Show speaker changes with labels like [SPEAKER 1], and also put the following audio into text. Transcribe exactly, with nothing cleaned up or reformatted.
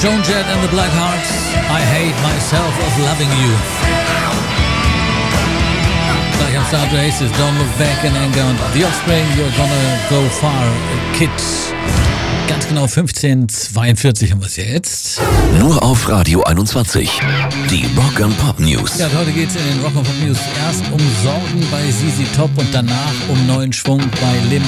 [SPEAKER 1] Joan Jett and the Blackhearts. I hate myself of loving you. Gleich am Start Oasis, Don't Look Back in Anger und The Offspring, You're Gonna Go Far, Kids. Ganz genau fünfzehn Uhr zweiundvierzig haben wir es jetzt.
[SPEAKER 2] Nur auf Radio einundzwanzig. Die Rock and Pop News.
[SPEAKER 1] Ja, heute geht es in den Rock and Pop News erst um Sorgen bei Z Z Top und danach um neuen Schwung bei Lim